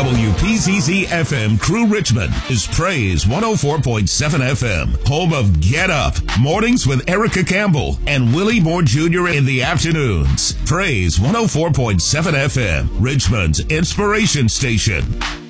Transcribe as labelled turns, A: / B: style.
A: WPZZ FM Crew Richmond is Praise 104.7 FM, home of Get Up, mornings with Erica Campbell and Willie Moore Jr. in the afternoons. Praise 104.7 FM, Richmond's inspiration station.